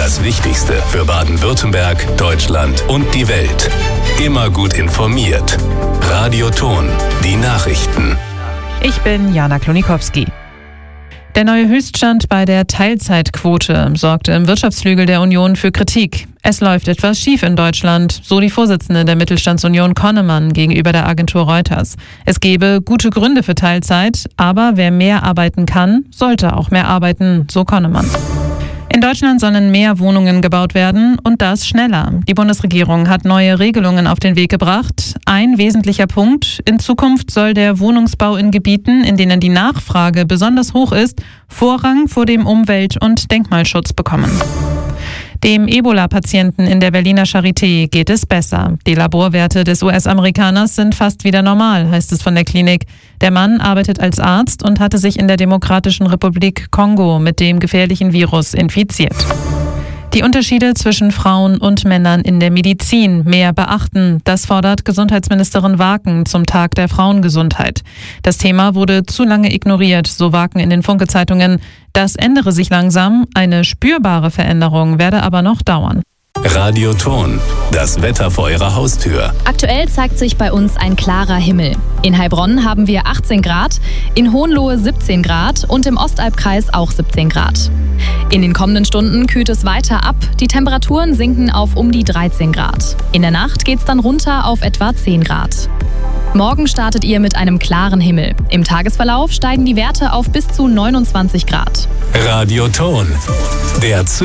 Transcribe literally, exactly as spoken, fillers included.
Das Wichtigste für Baden-Württemberg, Deutschland und die Welt. Immer gut informiert. Radio Ton, die Nachrichten. Ich bin Jana Klonikowski. Der neue Höchststand bei der Teilzeitquote sorgte im Wirtschaftsflügel der Union für Kritik. Es läuft etwas schief in Deutschland, so die Vorsitzende der Mittelstandsunion Konnemann gegenüber der Agentur Reuters. Es gebe gute Gründe für Teilzeit, aber wer mehr arbeiten kann, sollte auch mehr arbeiten, so Konnemann. In Deutschland sollen mehr Wohnungen gebaut werden und das schneller. Die Bundesregierung hat neue Regelungen auf den Weg gebracht. Ein wesentlicher Punkt: In Zukunft soll der Wohnungsbau in Gebieten, in denen die Nachfrage besonders hoch ist, Vorrang vor dem Umwelt- und Denkmalschutz bekommen. Dem Ebola-Patienten in der Berliner Charité geht es besser. Die Laborwerte des U S-Amerikaners sind fast wieder normal, heißt es von der Klinik. Der Mann arbeitet als Arzt und hatte sich in der Demokratischen Republik Kongo mit dem gefährlichen Virus infiziert. Die Unterschiede zwischen Frauen und Männern in der Medizin mehr beachten. Das fordert Gesundheitsministerin Waken zum Tag der Frauengesundheit. Das Thema wurde zu lange ignoriert, so Waken in den Funke-Zeitungen. Das ändere sich langsam, eine spürbare Veränderung werde aber noch dauern. Radio Ton, das Wetter vor Ihrer Haustür. Aktuell zeigt sich bei uns ein klarer Himmel. In Heilbronn haben wir achtzehn Grad, in Hohenlohe siebzehn Grad und im Ostalbkreis auch siebzehn Grad. In den kommenden Stunden kühlt es weiter ab, die Temperaturen sinken auf um die dreizehn Grad. In der Nacht geht es dann runter auf etwa zehn Grad. Morgen startet ihr mit einem klaren Himmel. Im Tagesverlauf steigen die Werte auf bis zu neunundzwanzig Grad. Radio Ton, der